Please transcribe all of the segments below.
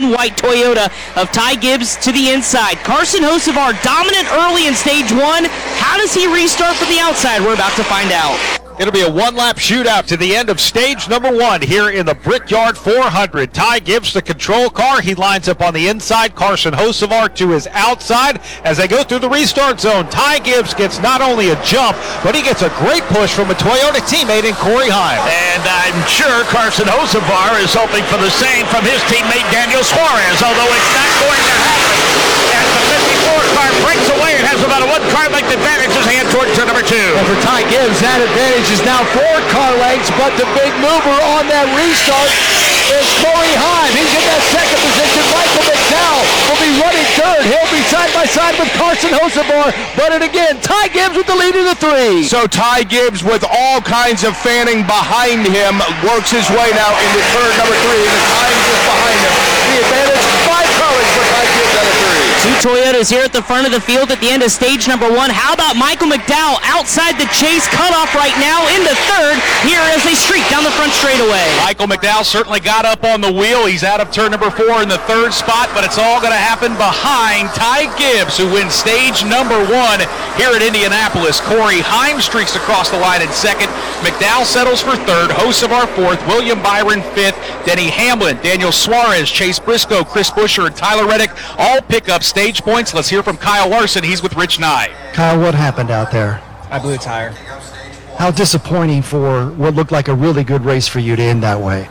and white Toyota of Ty Gibbs to the inside. Carson Hocevar dominant early in stage one. How does he restart from the outside? We're about to find out. It'll be a one-lap shootout to the end of stage number one here in the Brickyard 400. Ty Gibbs, the control car. He lines up on the inside. Carson Hocevar to his outside as they go through the restart zone. Ty Gibbs gets not only a jump, but he gets a great push from a Toyota teammate in Corey Heim. And I'm sure Carson Hocevar is hoping for the same from his teammate Daniel Suarez, although it's not going to happen. As the 54 car breaks away, it has about a one-car length advantage as they head towards turn number two. And for Ty Gibbs, that advantage is now 4 car lengths, but the big mover on that restart is Corey Heim. He's in that second position. Michael McDowell will be running third. He'll be side by side with Carson Hocevar. But it again, Ty Gibbs with the lead of the 3. So Ty Gibbs, with all kinds of fanning behind him, works his way now into turn number 3, and the time is behind him. The advantage, 5 car lengths for Ty Gibbs out of 3. 2 Toyotas here at the front of the field at the end of stage number 1. How about Michael McDowell outside the chase cutoff right now into third here as they streak down the front straightaway. Michael McDowell certainly got up on the wheel. He's out of turn number 4 in the third spot, but it's all going to happen behind Ty Gibbs, who wins stage number 1 here at Indianapolis. Corey Heim streaks across the line in second. McDowell settles for third. Hocevar fourth. William Byron fifth. Denny Hamlin, Daniel Suarez, Chase Briscoe, Chris Buescher, and Tyler Reddick all pick up stage points. Let's hear from Kyle Larson. He's with Rich Nye. Kyle, what happened out there? I blew a tire. How disappointing for what looked like a really good race for you to end that way.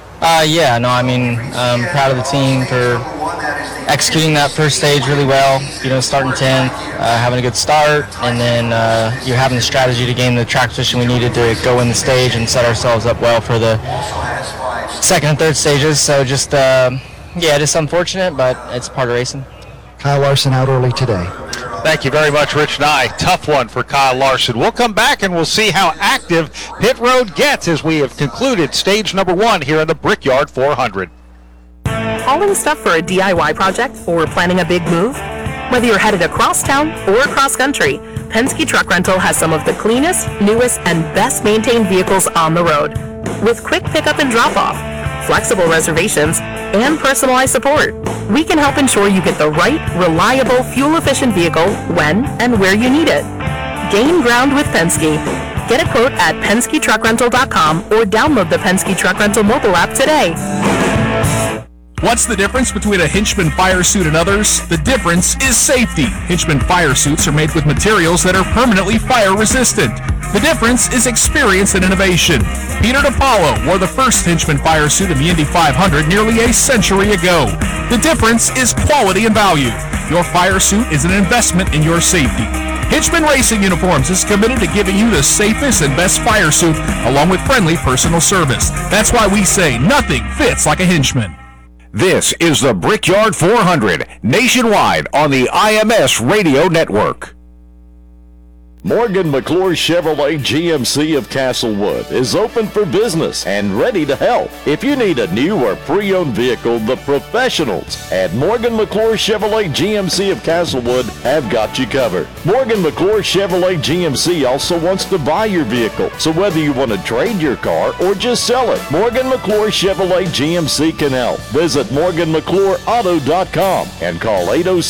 I'm proud of the team for executing that first stage really well. Starting 10th, having a good start, and then you're having the strategy to gain the track position we needed to go in the stage and set ourselves up well for the second and third stages. So just unfortunate, but it's part of racing. Kyle Larson out early today. Thank you very much, Rich Nye. Tough one for Kyle Larson. We'll come back and we'll see how active Pit Road gets as we have concluded stage number 1 here in the Brickyard 400. Hauling stuff for a DIY project or planning a big move? Whether you're headed across town or across country, Penske Truck Rental has some of the cleanest, newest, and best maintained vehicles on the road. With quick pickup and drop-off, flexible reservations, and personalized support, we can help ensure you get the right, reliable, fuel-efficient vehicle when and where you need it. Gain ground with Penske. Get a quote at PenskeTruckRental.com or download the Penske Truck Rental mobile app today. What's the difference between a Hinchman fire suit and others? The difference is safety. Hinchman fire suits are made with materials that are permanently fire resistant. The difference is experience and innovation. Peter DiPaolo wore the first Hinchman fire suit in the Indy 500 nearly a century ago. The difference is quality and value. Your fire suit is an investment in your safety. Hinchman Racing Uniforms is committed to giving you the safest and best fire suit along with friendly personal service. That's why we say nothing fits like a Hinchman. This is the Brickyard 400, nationwide on the IMS Radio Network. Morgan McClure Chevrolet GMC of Castlewood is open for business and ready to help. If you need a new or pre-owned vehicle, the professionals at Morgan McClure Chevrolet GMC of Castlewood have got you covered. Morgan McClure Chevrolet GMC also wants to buy your vehicle, so whether you want to trade your car or just sell it, Morgan McClure Chevrolet GMC can help. Visit MorganMcClureAuto.com and call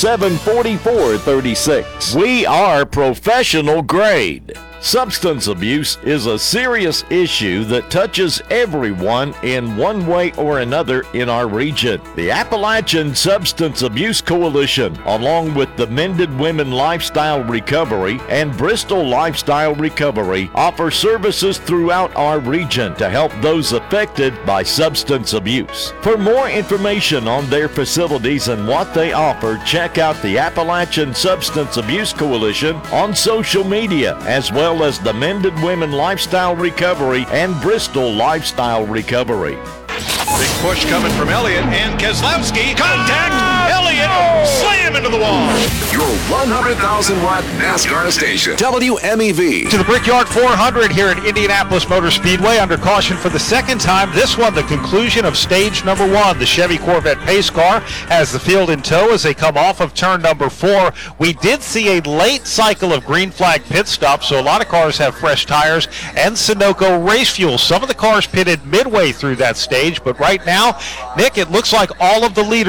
807-4436. We are professional grade. Substance abuse is a serious issue that touches everyone in one way or another in our region. The Appalachian Substance Abuse Coalition, along with the Mended Women Lifestyle Recovery and Bristol Lifestyle Recovery, offer services throughout our region to help those affected by substance abuse. For more information on their facilities and what they offer, check out the Appalachian Substance Abuse Coalition on social media, as well as the Mended Women Lifestyle Recovery and Bristol Lifestyle Recovery. Big push coming from Elliott and Keselowski. Contact! Elliott slam into the wall. Your 100,000-watt NASCAR station, WMEV. To the Brickyard 400 here at Indianapolis Motor Speedway, under caution for the second time. This one, the conclusion of stage number 1. The Chevy Corvette pace car has the field in tow as they come off of turn number 4. We did see a late cycle of green flag pit stops, so a lot of cars have fresh tires and Sunoco race fuel. Some of the cars pitted midway through that stage, but right now, Nick, it looks like all of the leaders